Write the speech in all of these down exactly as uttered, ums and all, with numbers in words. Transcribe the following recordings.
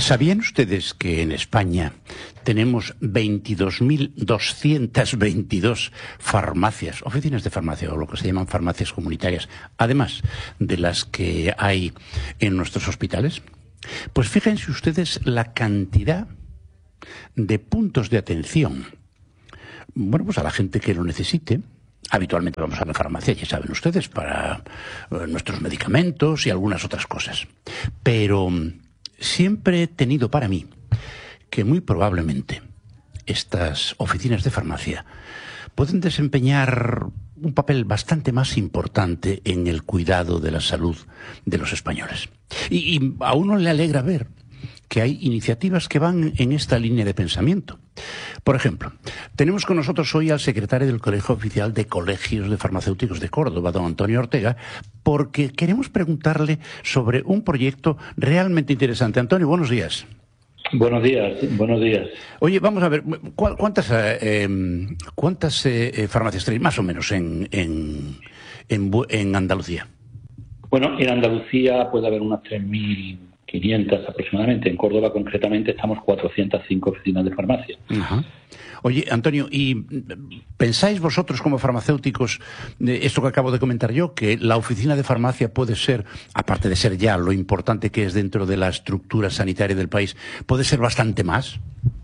¿Sabían ustedes que en España tenemos veintidós mil doscientas veintidós farmacias, oficinas de farmacia o lo que se llaman farmacias comunitarias, además de las que hay en nuestros hospitales? Pues fíjense ustedes la cantidad de puntos de atención, bueno, pues a la gente que lo necesite. Habitualmente vamos a la farmacia, ya saben ustedes, para eh, nuestros medicamentos y algunas otras cosas. Pero siempre he tenido para mí que muy probablemente estas oficinas de farmacia pueden desempeñar un papel bastante más importante en el cuidado de la salud de los españoles. Y, y a uno le alegra ver que hay iniciativas que van en esta línea de pensamiento. Por ejemplo, tenemos con nosotros hoy al secretario del Colegio Oficial de Colegios de Farmacéuticos de Córdoba, don Antonio Ortega, porque queremos preguntarle sobre un proyecto realmente interesante. Antonio, buenos días. Buenos días, buenos días. Oye, vamos a ver, ¿cuántas, eh, cuántas eh, farmacias tenéis más o menos en, en, en, en Andalucía? Bueno, en Andalucía puede haber unas tres mil quinientas aproximadamente. En Córdoba, concretamente, estamos cuatrocientas cinco oficinas de farmacia. Ajá. Oye, Antonio, ¿y pensáis vosotros como farmacéuticos, esto que acabo de comentar yo, que la oficina de farmacia puede ser, aparte de ser ya lo importante que es dentro de la estructura sanitaria del país, puede ser bastante más?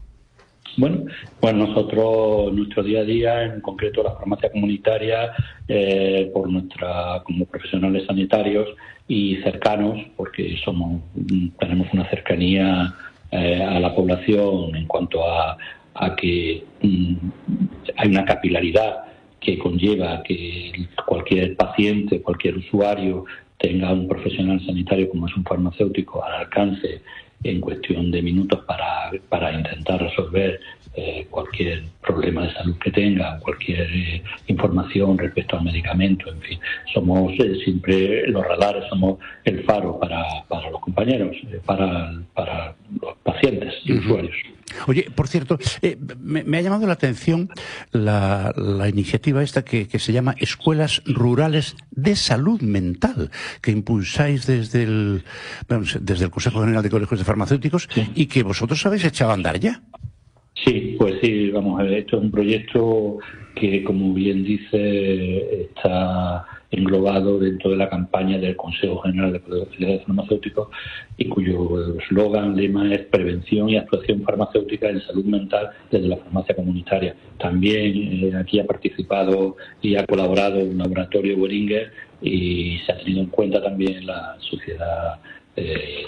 Bueno, pues nosotros, nuestro día a día, en concreto la farmacia comunitaria, eh, por nuestra, como profesionales sanitarios y cercanos, porque somos, tenemos una cercanía eh, a la población en cuanto a, a que mm, hay una capilaridad que conlleva que cualquier paciente, cualquier usuario tenga un profesional sanitario como es un farmacéutico al alcance en cuestión de minutos para, para intentar resolver eh, cualquier problema de salud que tenga, cualquier eh, información respecto al medicamento, en fin. Somos eh, siempre los radares, somos el faro para, para los compañeros, eh, para, para los pacientes y uh-huh. usuarios. Oye, por cierto, eh, me, me ha llamado la atención la, la iniciativa esta que, que se llama Escuelas Rurales de Salud Mental, que impulsáis desde el, vamos, desde el Consejo General de Colegios de Farmacéuticos, sí. Y que vosotros habéis echado a andar ya. Sí, pues sí, vamos a ver, esto es un proyecto que, como bien dice, está englobado dentro de la campaña del Consejo General de Colegios de Farmacéuticos y cuyo eslogan, lema es prevención y actuación farmacéutica en salud mental desde la farmacia comunitaria. También eh, aquí ha participado y ha colaborado un laboratorio Boehringer y se ha tenido en cuenta también la sociedad eh,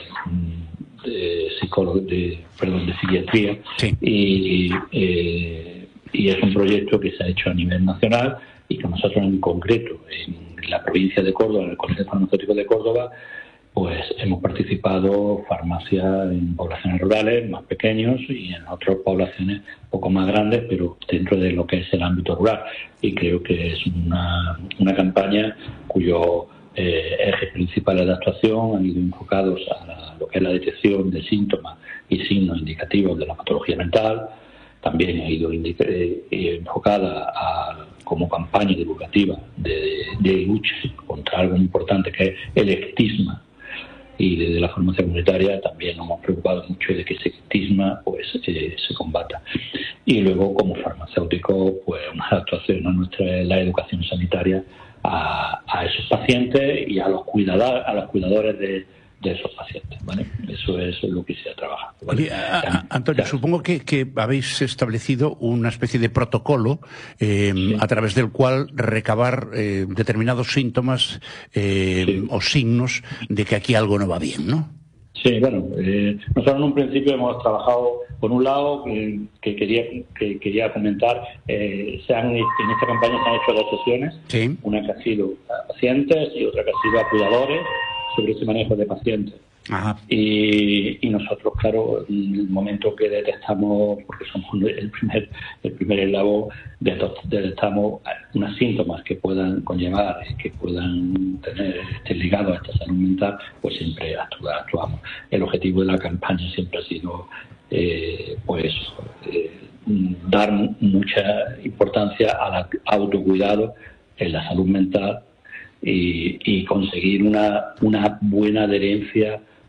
de psicólogo, de, perdón, de psiquiatría, sí. y, eh, y es un proyecto que se ha hecho a nivel nacional y que nosotros en concreto en la provincia de Córdoba, en el Colegio Farmacéutico de Córdoba, pues hemos participado farmacias en poblaciones rurales más pequeños y en otras poblaciones un poco más grandes, pero dentro de lo que es el ámbito rural. Y creo que es una, una campaña cuyo eh, ejes principales de actuación han ido enfocados a la, lo que es la detección de síntomas y signos indicativos de la patología mental. También ha ido indica, eh, enfocada a, como campaña divulgativa de, de lucha contra algo importante que es el estigma. Y desde la farmacia comunitaria también nos hemos preocupado mucho de que ese estigma pues, eh, se combata. Y luego, como farmacéutico, pues una actuación a nuestra la educación sanitaria a, a esos pacientes y a los cuidadores, a los cuidadores de, de esos pacientes, ¿vale? Eso es lo que se ha trabajado, ¿vale? Oye, a, a, Antonio, claro. Supongo que, que habéis establecido una especie de protocolo eh, sí. a través del cual recabar eh, determinados síntomas eh, sí. o signos de que aquí algo no va bien, ¿no? Sí, bueno, eh, nosotros en un principio hemos trabajado, por un lado, eh, que quería que quería comentar, eh, se han, en esta campaña se han hecho dos sesiones, sí. Una que ha sido a pacientes y otra que ha sido a cuidadores sobre ese manejo de pacientes. Ajá. Y, y nosotros, claro, en el momento que detectamos, porque somos el primer el primer eslabón, detectamos unos síntomas que puedan conllevar, que puedan tener estar ligados a esta salud mental, pues siempre actuamos. El objetivo de la campaña siempre ha sido eh, pues eh, dar mucha importancia al autocuidado en la salud mental y, y conseguir una, una buena adherencia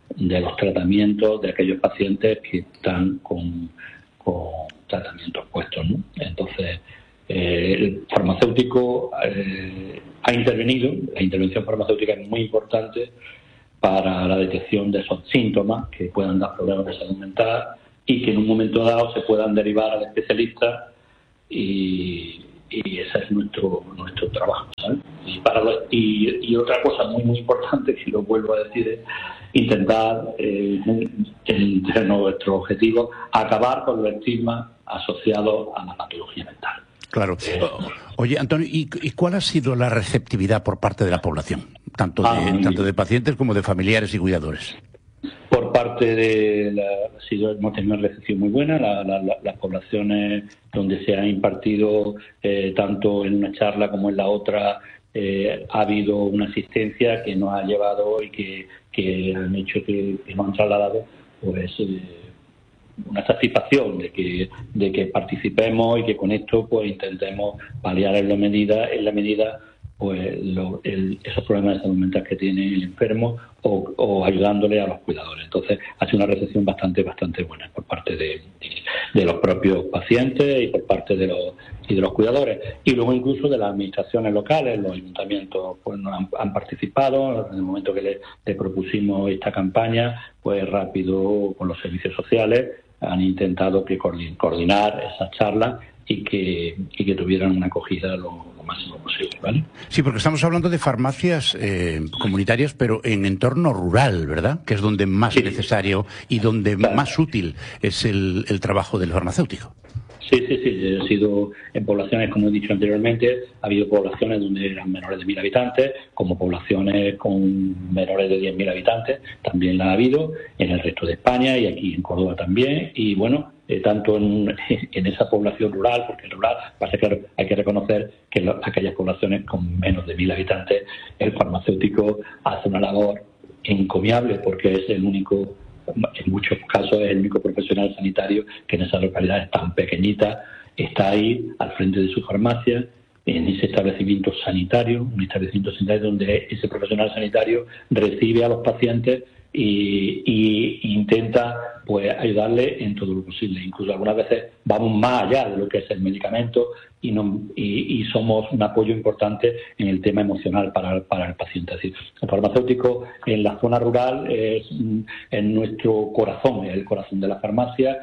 de los tratamientos de aquellos pacientes que están con, con tratamientos puestos, ¿no? Entonces, eh, el farmacéutico eh, ha intervenido. La intervención farmacéutica es muy importante para la detección de esos síntomas que puedan dar problemas de salud mental y que en un momento dado se puedan derivar al especialista, y, y ese es nuestro nuestro trabajo, ¿sabes? Y, para lo, y, y otra cosa muy muy importante, que lo vuelvo a decir, es intentar, eh, entre nuestro objetivo, acabar con los estigmas asociados a la patología mental. Claro. Oye, Antonio, ¿y, ¿y cuál ha sido la receptividad por parte de la población? Tanto de, ah, tanto de pacientes como de familiares y cuidadores. Por parte de la, ha sido, hemos tenido una recepción muy buena. La, la, la, las poblaciones donde se ha impartido, eh, tanto en una charla como en la otra, eh, ha habido una asistencia que nos ha llevado y que, que han hecho que, que nos han trasladado, pues, eh, una satisfacción de que de que participemos y que con esto pues intentemos paliar en la medida en la medida pues lo, el, esos problemas de salud mental que tiene el enfermo, o, o ayudándole a los cuidadores. Entonces ha sido una recepción bastante bastante buena por parte de, de, de los propios pacientes y por parte de los y de los cuidadores, y luego incluso de las administraciones locales. Los ayuntamientos pues nos han, han participado en el momento que le, le propusimos esta campaña, pues rápido con los servicios sociales han intentado que coordinar esas charlas y que, y que tuvieran una acogida lo, lo máximo posible, ¿vale? Sí, porque estamos hablando de farmacias eh, comunitarias, pero en entorno rural, ¿verdad? Que es donde más sí. necesario y donde claro. más útil es el, el trabajo del farmacéutico. Sí, sí, sí. Ha sido en poblaciones, como he dicho anteriormente, ha habido poblaciones donde eran menores de mil habitantes, como poblaciones con menores de diez mil habitantes, también la ha habido en el resto de España y aquí en Córdoba también. Y bueno, eh, tanto en, en esa población rural, porque en rural, pasa claro, hay que reconocer que en aquellas poblaciones con menos de mil habitantes, el farmacéutico hace una labor encomiable, porque es el único, en muchos casos es el único profesional sanitario que en esas localidades tan pequeñitas está ahí al frente de su farmacia, en ese establecimiento sanitario, un establecimiento sanitario donde ese profesional sanitario recibe a los pacientes y, y intenta pues ayudarle en todo lo posible. Incluso algunas veces vamos más allá de lo que es el medicamento y, no, y, y somos un apoyo importante en el tema emocional para, para el paciente. Es decir, el farmacéutico en la zona rural es, es nuestro corazón, es el corazón de la farmacia,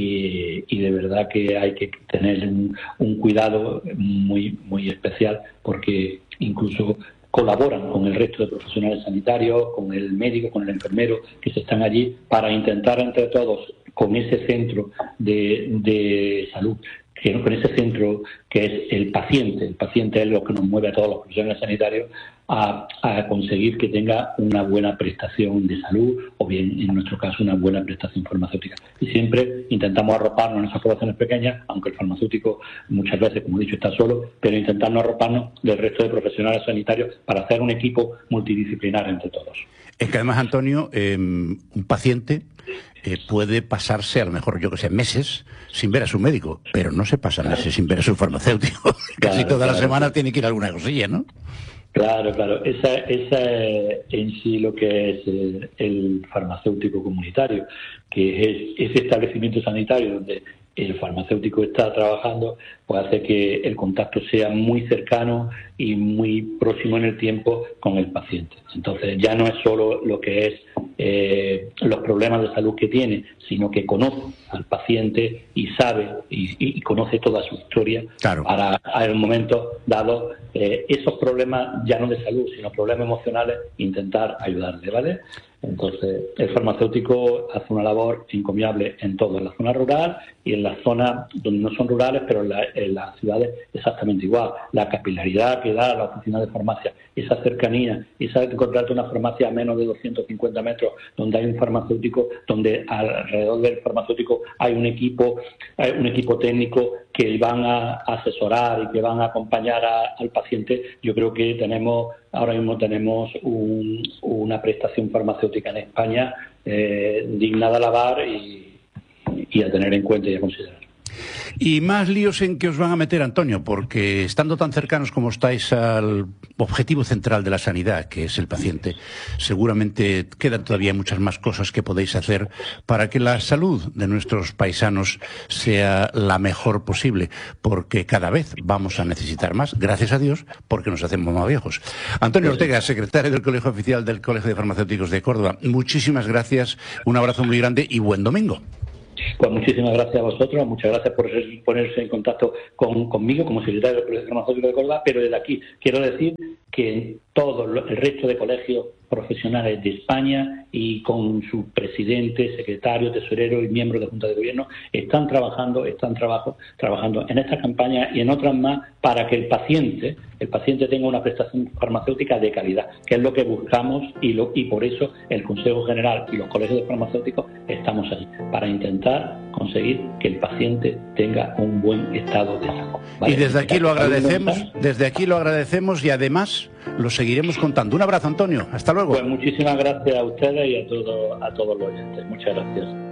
y, y de verdad que hay que tener un, un cuidado muy, muy especial, porque incluso colaboran con el resto de profesionales sanitarios, con el médico, con el enfermero, que se están allí para intentar entre todos, con ese centro de, de salud, que con ese centro que es el paciente, el paciente es lo que nos mueve a todos los profesionales sanitarios a, a conseguir que tenga una buena prestación de salud, o bien en nuestro caso una buena prestación farmacéutica. Y siempre intentamos arroparnos en esas poblaciones pequeñas, aunque el farmacéutico muchas veces, como he dicho, está solo, pero intentando arroparnos del resto de profesionales sanitarios para hacer un equipo multidisciplinar entre todos. Es que además, Antonio, eh, un paciente eh, puede pasarse, a lo mejor, yo que sé, meses sin ver a su médico, pero no se pasa meses sin ver a su farmacéutico. Casi claro, toda claro, la semana claro. tiene que ir a alguna cosilla, ¿no? Claro, claro. Esa, esa es en sí lo que es el, el farmacéutico comunitario, que es ese establecimiento sanitario donde el farmacéutico está trabajando, pues hace que el contacto sea muy cercano y muy próximo en el tiempo con el paciente. Entonces ya no es solo lo que es eh, los problemas de salud que tiene, sino que conoce al paciente y sabe y, y conoce toda su historia, claro, para en el momento dado eh, esos problemas ya no de salud, sino problemas emocionales, intentar ayudarle, ¿vale? Entonces, el farmacéutico hace una labor encomiable en todo, en la zona rural y en las zonas donde no son rurales, pero en, la, en las ciudades exactamente igual. La capilaridad que da la oficina de farmacia, esa cercanía, esa de encontrarte una farmacia a menos de doscientos cincuenta metros, donde hay un farmacéutico, donde alrededor del farmacéutico hay un equipo, hay un equipo técnico que van a asesorar y que van a acompañar a, al paciente. Yo creo que tenemos, ahora mismo tenemos un, una prestación farmacéutica en España eh, digna de alabar y, y a tener en cuenta y a considerar. Y más líos en que os van a meter, Antonio, porque estando tan cercanos como estáis al objetivo central de la sanidad, que es el paciente, seguramente quedan todavía muchas más cosas que podéis hacer para que la salud de nuestros paisanos sea la mejor posible, porque cada vez vamos a necesitar más, gracias a Dios, porque nos hacemos más viejos. Antonio Ortega, secretario del Colegio Oficial del Colegio de Farmacéuticos de Córdoba, muchísimas gracias, un abrazo muy grande y buen domingo. Pues muchísimas gracias a vosotros, muchas gracias por ponerse en contacto con, conmigo como secretario del Colegio Farmacéutico de Córdoba, pero desde aquí quiero decir que todo el resto de colegios profesionales de España y con sus presidentes, secretarios, tesoreros y miembros de Junta de Gobierno están trabajando, están trabajo, trabajando en esta campaña y en otras más para que el paciente, el paciente tenga una prestación farmacéutica de calidad, que es lo que buscamos y, lo, y por eso el Consejo General y los colegios de farmacéuticos estamos allí, para intentar conseguir que el paciente tenga un buen estado de salud. ¿Vale? Y desde aquí lo agradecemos, desde aquí lo agradecemos y además lo seguiremos contando. Un abrazo, Antonio. Hasta luego. Pues muchísimas gracias a ustedes y a todos a todos los oyentes. Muchas gracias.